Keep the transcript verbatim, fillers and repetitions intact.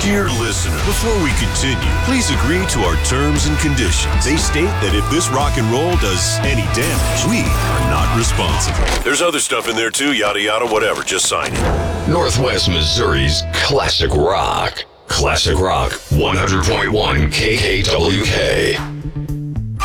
Dear listener, before we continue, please agree to our terms and conditions. They state that if this rock and roll does any damage, we are not responsible. There's other stuff in there too, yada yada, whatever, just sign it. Northwest Missouri's classic rock. Classic Rock one hundred point one K K W K.